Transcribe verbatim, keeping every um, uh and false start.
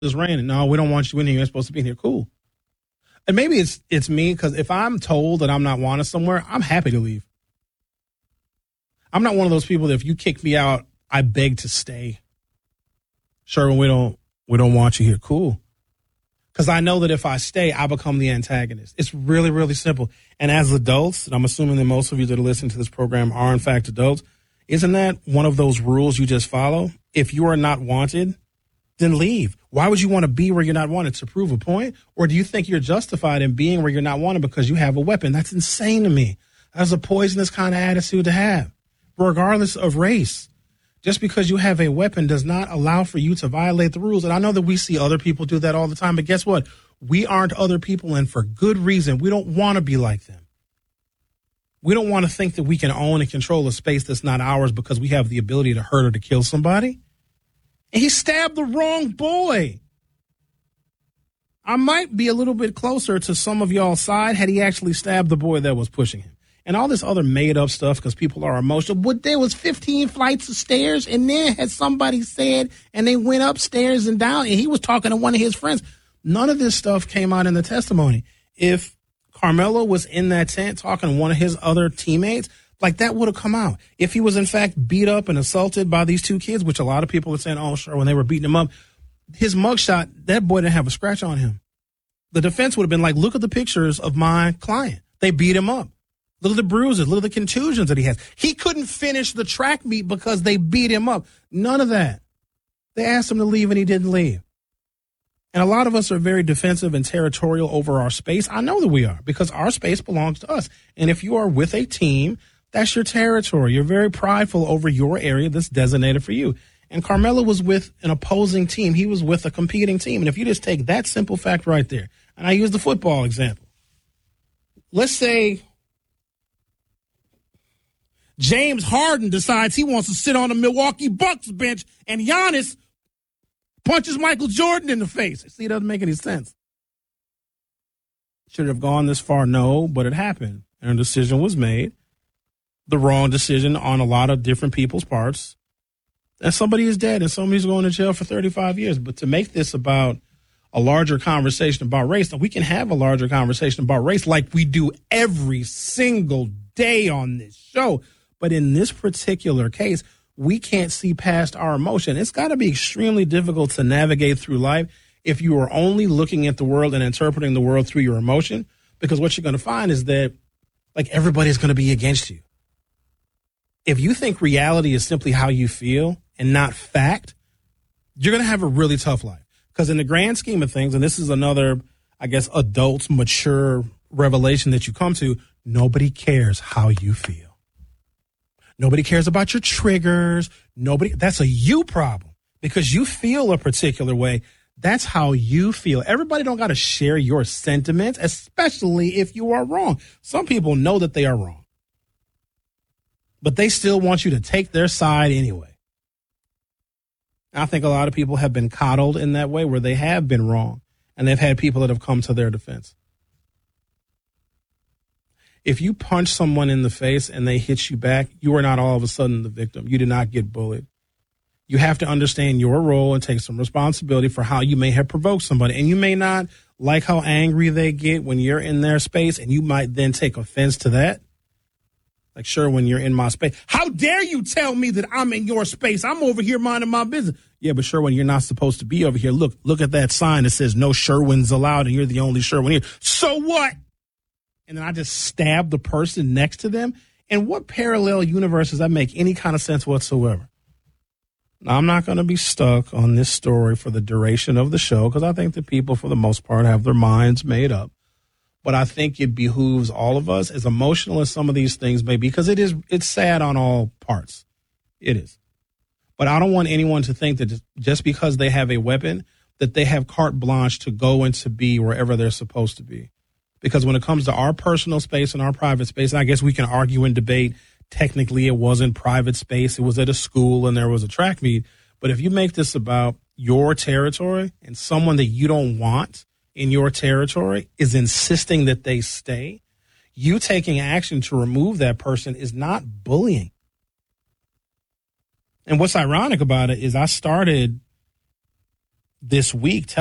it's raining. No, we don't want you in here. You're supposed to be in here. Cool. And maybe it's it's me, because if I'm told that I'm not wanted somewhere, I'm happy to leave. I'm not one of those people that if you kick me out, I beg to stay. Sherwin, we don't we don't want you here. Cool. Because I know that if I stay, I become the antagonist. It's really, really simple. And as adults, and I'm assuming that most of you that are listening to this program are in fact adults, isn't that one of those rules you just follow? If you are not wanted, then leave. Why would you want to be where you're not wanted? To prove a point? Or do you think you're justified in being where you're not wanted because you have a weapon? That's insane to me. That's a poisonous kind of attitude to have, regardless of race. Just because you have a weapon does not allow for you to violate the rules. And I know that we see other people do that all the time, but guess what? We aren't other people, and for good reason. We don't want to be like them. We don't want to think that we can own and control a space that's not ours because we have the ability to hurt or to kill somebody. And he stabbed the wrong boy. I might be a little bit closer to some of y'all's side had he actually stabbed the boy that was pushing him. And all this other made-up stuff because people are emotional. But there was fifteen flights of stairs, and then had somebody said, and they went upstairs and down, and he was talking to one of his friends. None of this stuff came out in the testimony. If Carmelo was in that tent talking to one of his other teammates, like that would have come out. If he was, in fact, beat up and assaulted by these two kids, which a lot of people are saying, oh, sure, when they were beating him up, his mugshot, that boy didn't have a scratch on him. The defense would have been like, look at the pictures of my client. They beat him up. Look at the bruises. Look at the contusions that he has. He couldn't finish the track meet because they beat him up. None of that. They asked him to leave, and he didn't leave. And a lot of us are very defensive and territorial over our space. I know that we are, because our space belongs to us. And if you are with a team, that's your territory. You're very prideful over your area that's designated for you. And Carmelo was with an opposing team. He was with a competing team. And if you just take that simple fact right there, and I use the football example. Let's say James Harden decides he wants to sit on the Milwaukee Bucks bench, and Giannis punches Michael Jordan in the face. See, it doesn't make any sense. Should it have gone this far? No, but it happened. And a decision was made. The wrong decision on a lot of different people's parts. And somebody is dead, and somebody's going to jail for thirty-five years. But to make this about a larger conversation about race, and we can have a larger conversation about race like we do every single day on this show. But in this particular case, we can't see past our emotion. It's got to be extremely difficult to navigate through life if you are only looking at the world and interpreting the world through your emotion, because what you're going to find is that, like, everybody's going to be against you. If you think reality is simply how you feel and not fact, you're going to have a really tough life. Because in the grand scheme of things, and this is another, I guess, adult, mature revelation that you come to, nobody cares how you feel. Nobody cares about your triggers. Nobody. That's a you problem, because you feel a particular way. That's how you feel. Everybody don't got to share your sentiments, especially if you are wrong. Some people know that they are wrong, but they still want you to take their side anyway. I think a lot of people have been coddled in that way, where they have been wrong, and they've had people that have come to their defense. If you punch someone in the face and they hit you back, you are not all of a sudden the victim. You did not get bullied. You have to understand your role and take some responsibility for how you may have provoked somebody. And you may not like how angry they get when you're in their space, and you might then take offense to that. Like, sure, when you're in my space, how dare you tell me that I'm in your space? I'm over here minding my business. Yeah, but Sherwin, you're not supposed to be over here. Look, look at that sign that says no Sherwins allowed, and you're the only Sherwin here. So what? And then I just stab the person next to them. And what parallel universe does that make any kind of sense whatsoever? Now, I'm not going to be stuck on this story for the duration of the show, because I think that people, for the most part, have their minds made up. But I think it behooves all of us, as emotional as some of these things may be, because it is, it's sad on all parts. It is. But I don't want anyone to think that just because they have a weapon, that they have carte blanche to go and to be wherever they're supposed to be. Because when it comes to our personal space and our private space, and I guess we can argue and debate, technically it wasn't private space, it was at a school and there was a track meet. But if you make this about your territory, and someone that you don't want in your territory is insisting that they stay, you taking action to remove that person is not bullying. And what's ironic about it is I started this week